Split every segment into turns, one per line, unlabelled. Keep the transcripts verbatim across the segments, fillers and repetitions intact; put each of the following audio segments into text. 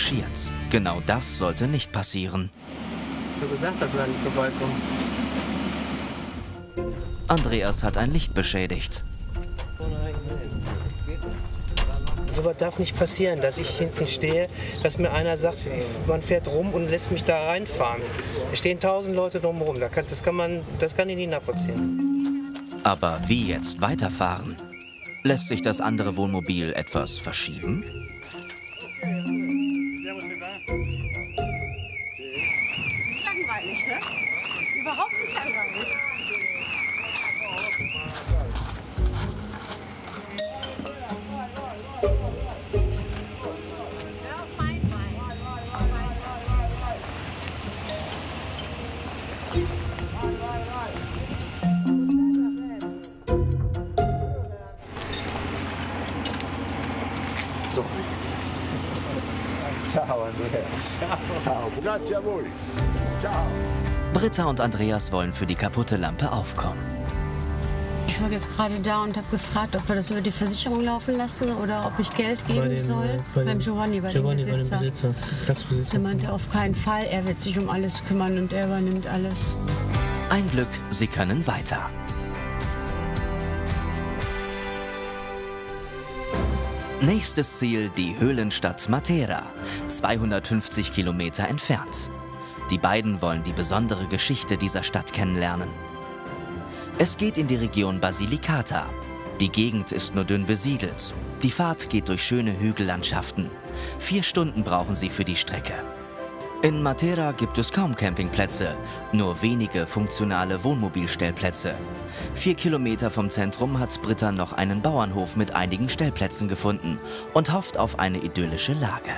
marschiert. Genau das sollte nicht passieren.
Ich habe gesagt, dass er nicht vorbeikommt.
Andreas hat ein Licht beschädigt.
So was darf nicht passieren, dass ich hinten stehe, dass mir einer sagt, man fährt rum und lässt mich da reinfahren. Es stehen tausend Leute drumherum, das kann, das kann man, das kann ich nicht nachvollziehen.
Aber wie jetzt weiterfahren? Lässt sich das andere Wohnmobil etwas verschieben?
Langweilig, ne? Überhaupt nicht langweilig.
Ciao, Ciao. Grazie a voi. Ciao.
Britta und Andreas wollen für die kaputte Lampe aufkommen.
Ich war jetzt gerade da und habe gefragt, ob wir das über die Versicherung laufen lassen oder ob ich Geld geben
bei den,
soll.
bei
Beim Giovanni, bei
Giovanni,
dem Besitzer.
Bei dem Besitzer, Platzbesitzer.
Der meinte auf keinen Fall, er wird sich um alles kümmern und er übernimmt alles.
Ein Glück, sie können weiter. Nächstes Ziel, die Höhlenstadt Matera, zweihundertfünfzig Kilometer entfernt. Die beiden wollen die besondere Geschichte dieser Stadt kennenlernen. Es geht in die Region Basilicata. Die Gegend ist nur dünn besiedelt. Die Fahrt geht durch schöne Hügellandschaften. Vier Stunden brauchen sie für die Strecke. In Matera gibt es kaum Campingplätze, nur wenige funktionale Wohnmobilstellplätze. Vier Kilometer vom Zentrum hat Britta noch einen Bauernhof mit einigen Stellplätzen gefunden und hofft auf eine idyllische Lage.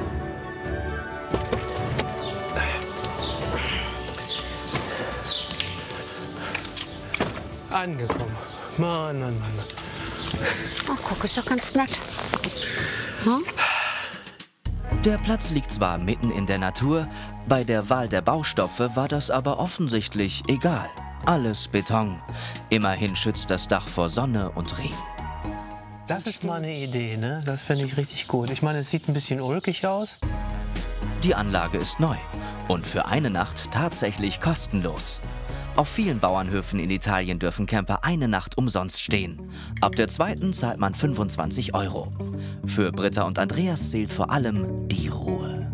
Angekommen. Mann, Mann, Mann.
Ach, guck, ist doch ganz nett. Hm?
Der Platz liegt zwar mitten in der Natur, bei der Wahl der Baustoffe war das aber offensichtlich egal. Alles Beton. Immerhin schützt das Dach vor Sonne und Regen.
Das ist mal eine Idee, ne? Das finde ich richtig gut. Ich meine, es sieht ein bisschen ulkig aus.
Die Anlage ist neu und für eine Nacht tatsächlich kostenlos. Auf vielen Bauernhöfen in Italien dürfen Camper eine Nacht umsonst stehen. Ab der zweiten zahlt man fünfundzwanzig Euro. Für Britta und Andreas zählt vor allem die Ruhe.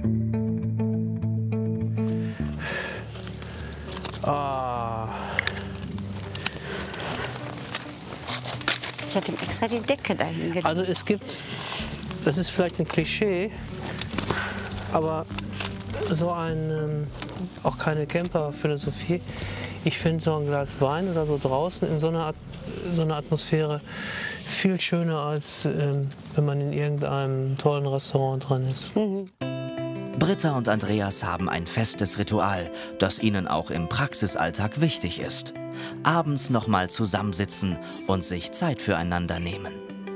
Ah.
Ich hätte ihm extra die Decke dahin gelegt.
Also es gibt, das ist vielleicht ein Klischee, aber so ein, ähm, auch keine Camper-Philosophie. Ich finde so ein Glas Wein oder so draußen in so einer, At so einer Atmosphäre viel schöner, als ähm, wenn man in irgendeinem tollen Restaurant drin ist.
Mhm.
Britta und Andreas haben ein festes Ritual, das ihnen auch im Praxisalltag wichtig ist. Abends nochmal zusammensitzen und sich Zeit füreinander nehmen.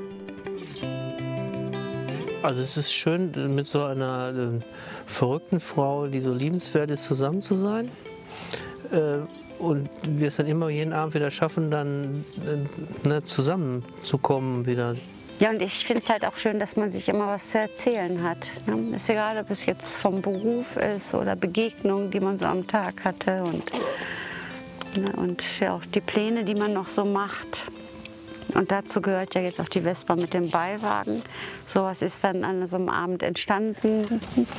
Also es ist schön, mit so einer äh, verrückten Frau, die so liebenswert ist, zusammen zu sein. Äh, und wir es dann immer jeden Abend wieder schaffen, dann äh, ne, zusammenzukommen wieder.
Ja, und ich finde es halt auch schön, dass man sich immer was zu erzählen hat. Ne? Ist egal, ob es jetzt vom Beruf ist oder Begegnungen, die man so am Tag hatte. Und, ne, und ja, auch die Pläne, die man noch so macht. Und dazu gehört ja jetzt auch die Vespa mit dem Beiwagen. Sowas ist dann an so einem Abend entstanden.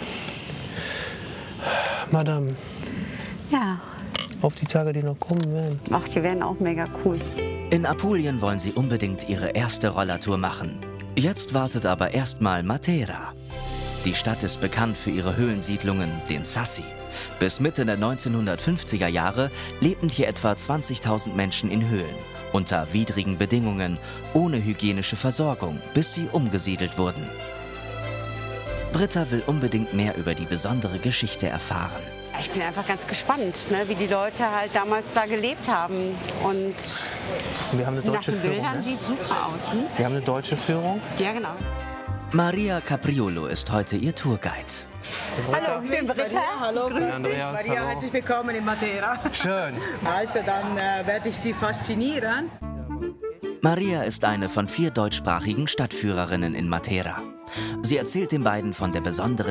Madame,
Ja.
auf die Tage, die noch kommen werden.
Ach, die wären auch mega cool.
In Apulien wollen sie unbedingt ihre erste Rollertour machen. Jetzt wartet aber erstmal Matera. Die Stadt ist bekannt für ihre Höhlensiedlungen, den Sassi. Bis Mitte der neunzehnhundertfünfziger Jahre lebten hier etwa zwanzigtausend Menschen in Höhlen. Unter widrigen Bedingungen, ohne hygienische Versorgung, bis sie umgesiedelt wurden. Britta will unbedingt mehr über die besondere Geschichte erfahren.
Ich bin einfach ganz gespannt, ne, wie die Leute halt damals da gelebt haben. Und
Wir haben eine
nach
deutsche
den
Führung.
Bildern
Ne?
sieht super aus. Hm?
Wir haben eine deutsche Führung.
Ja, genau.
Maria Capriolo ist heute ihr Tourguide.
Hallo, ich bin Britta.
Hallo, grüß dich.
Andreas,
Maria,
hallo.
herzlich willkommen in Matera.
Schön.
Also, dann äh, werde ich Sie faszinieren.
Maria ist eine von vier deutschsprachigen Stadtführerinnen in Matera. Sie erzählt den beiden von der besonderen